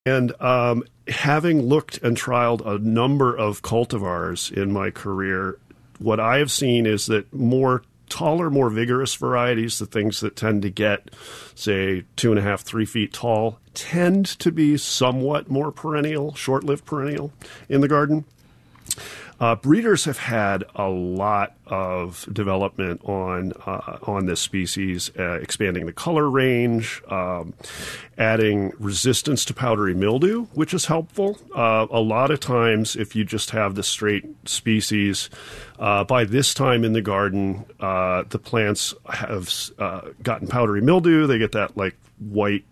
And having looked and trialed a number of cultivars in my career, what I have seen is that more taller, more vigorous varieties, the things that tend to get, say, 2.5, 3 feet tall, tend to be somewhat more perennial, short-lived perennial in the garden. Breeders have had a lot of development on this species, expanding the color range, adding resistance to powdery mildew, which is helpful. A lot of times, if you just have the straight species, by this time in the garden, the plants have gotten powdery mildew. They get that like white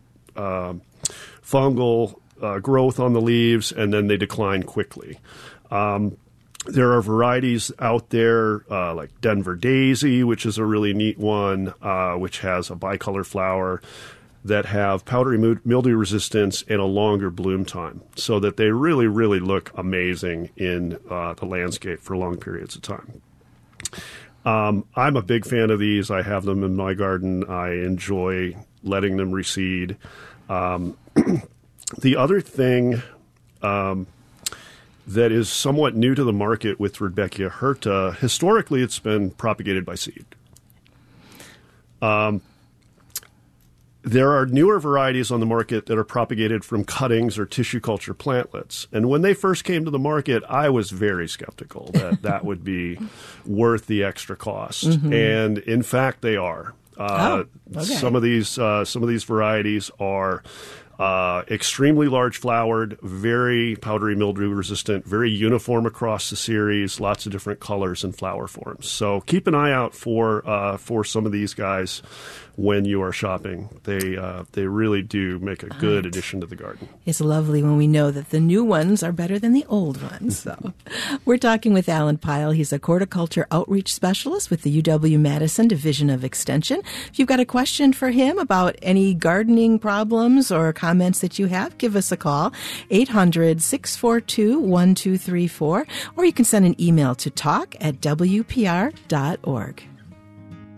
fungal growth on the leaves, and then they decline quickly. There are varieties out there like Denver Daisy, which is a really neat one, which has a bicolor flower, that have powdery mildew resistance and a longer bloom time, so that they really, really look amazing in the landscape for long periods of time. I'm a big fan of these. I have them in my garden. I enjoy letting them reseed. The other thing that is somewhat new to the market with Rudbeckia hirta, historically it's been propagated by seed. There are newer varieties on the market that are propagated from cuttings or tissue culture plantlets. And when they first came to the market, I was very skeptical that that would be worth the extra cost. Mm-hmm. And in fact, they are. Okay. Some of these varieties are extremely large flowered, very powdery mildew resistant, very uniform across the series, lots of different colors and flower forms. So keep an eye out for some of these guys when you are shopping. They really do make a good addition to the garden. It's lovely when we know that the new ones are better than the old ones. So we're talking with Alan Pyle. He's a horticulture outreach specialist with the UW-Madison Division of Extension. If you've got a question for him about any gardening problems or comments that you have, give us a call, 800-642-1234, or you can send an email to talk@wpr.org.